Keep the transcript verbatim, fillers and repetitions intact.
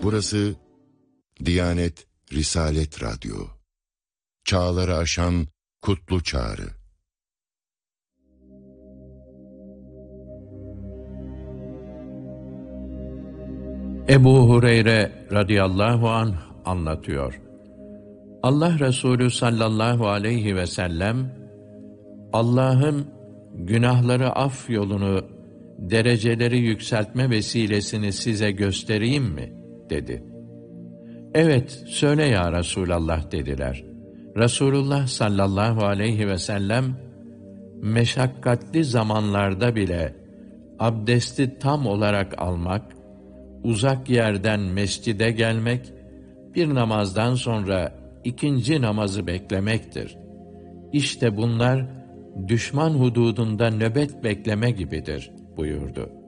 Burası Diyanet Risalet Radyo. Çağları aşan kutlu çağrı. Ebu Hureyre radıyallahu anh anlatıyor. Allah Resulü sallallahu aleyhi ve sellem, Allah'ın günahları af yolunu, dereceleri yükseltme vesilesini size göstereyim mi? Dedi. Evet, söyle ya Resulallah dediler. Resulullah sallallahu aleyhi ve sellem, meşakkatli zamanlarda bile abdesti tam olarak almak, uzak yerden mescide gelmek, bir namazdan sonra ikinci namazı beklemektir. İşte bunlar, düşman hududunda nöbet bekleme gibidir, buyurdu.